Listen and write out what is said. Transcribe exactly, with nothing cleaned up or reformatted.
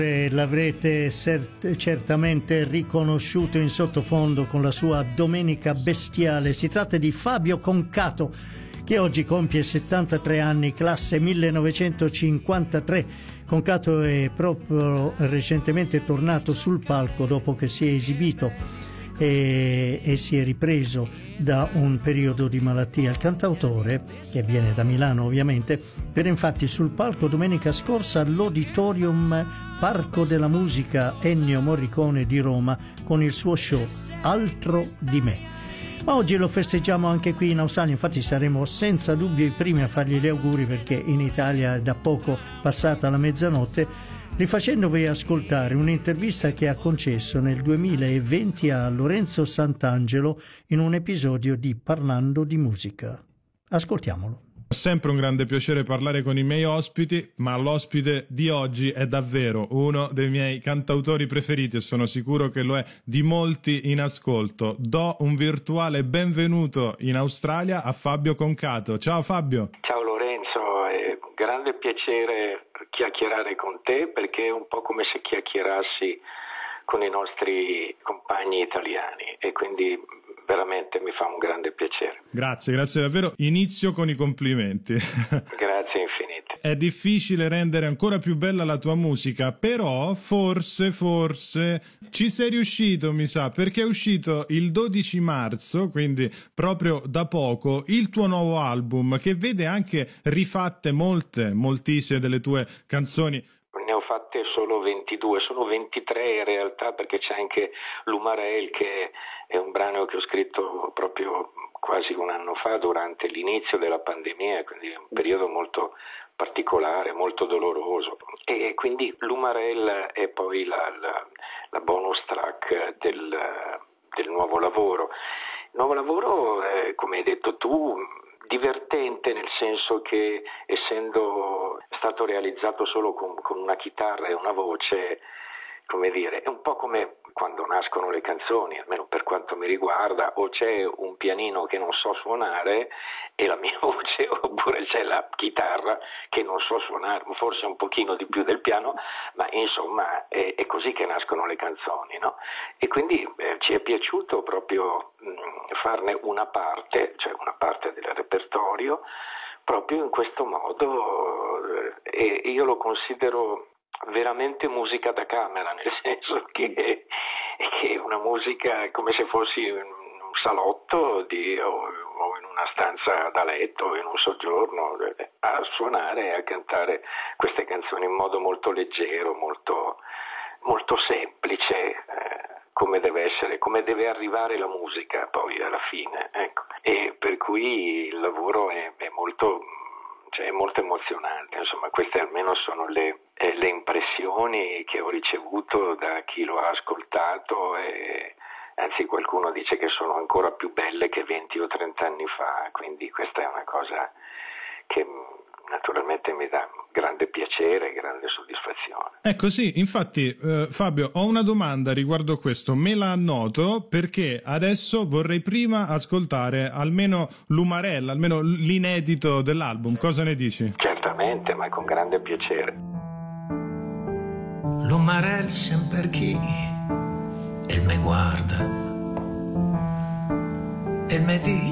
L'avrete cert- certamente riconosciuto in sottofondo con la sua Domenica Bestiale. Si tratta di Fabio Concato, che oggi compie settantatré anni, classe millenovecentocinquantatré. Concato è proprio recentemente tornato sul palco dopo che si è esibito e, e si è ripreso da un periodo di malattia. Il cantautore, che viene da Milano ovviamente, era infatti sul palco domenica scorsa all'Auditorium Parco della Musica Ennio Morricone di Roma con il suo show Altro di me. Ma oggi lo festeggiamo anche qui in Australia, infatti saremo senza dubbio i primi a fargli gli auguri, perché in Italia è da poco passata la mezzanotte, rifacendovi ascoltare un'intervista che ha concesso nel duemilaventi a Lorenzo Sant'Angelo in un episodio di Parlando di musica. Ascoltiamolo. È sempre un grande piacere parlare con i miei ospiti, ma l'ospite di oggi è davvero uno dei miei cantautori preferiti e sono sicuro che lo è di molti in ascolto. Do un virtuale benvenuto in Australia a Fabio Concato. Ciao Fabio. Ciao Lorenzo, è un grande piacere chiacchierare con te, perché è un po' come se chiacchierassi con i nostri compagni italiani e quindi veramente mi fa un grande piacere. Grazie, grazie davvero. Inizio con i complimenti. Grazie infinite. È difficile rendere ancora più bella la tua musica, però forse, forse ci sei riuscito, mi sa, perché è uscito il dodici marzo, quindi proprio da poco, il tuo nuovo album, che vede anche rifatte molte, moltissime delle tue canzoni. Ne ho fatte solo ventidue, sono ventitré in realtà, perché c'è anche L'Umarell, che è un brano che ho scritto proprio quasi un anno fa, durante l'inizio della pandemia, quindi un periodo molto particolare, molto doloroso. E quindi L'Umarell è poi la, la, la bonus track del, del nuovo lavoro. Il nuovo lavoro, eh, come hai detto tu, divertente, nel senso che, essendo stato realizzato solo con, con una chitarra e una voce, come dire, è un po' come quando nascono le canzoni, almeno per quanto mi riguarda, o c'è un pianino che non so suonare e la mia voce, oppure c'è la chitarra che non so suonare, forse un pochino di più del piano, ma insomma è, è così che nascono le canzoni, no? E quindi eh, ci è piaciuto proprio mh, farne una parte, cioè una parte del repertorio, proprio in questo modo, eh, e io lo considero veramente musica da camera, nel senso che, che è una musica come se fossi in un salotto di, o, o in una stanza da letto o in un soggiorno, a suonare e a cantare queste canzoni in modo molto leggero, molto, molto semplice, eh, come deve essere, come deve arrivare la musica poi alla fine, ecco. E per cui il lavoro è, è molto, cioè è molto emozionante, insomma. Queste almeno sono le, eh, le impressioni che ho ricevuto da chi lo ha ascoltato, e anzi qualcuno dice che sono ancora più belle che venti o trenta anni fa, quindi questa è una cosa che naturalmente mi dà grande piacere e grande soddisfazione. Ecco, sì, infatti eh, Fabio, ho una domanda riguardo questo, me la annoto perché adesso vorrei prima ascoltare almeno l'Umarell, almeno l'inedito dell'album, cosa ne dici? Certamente, ma con grande piacere. L'Umarell sempre chi il me guarda e il me dice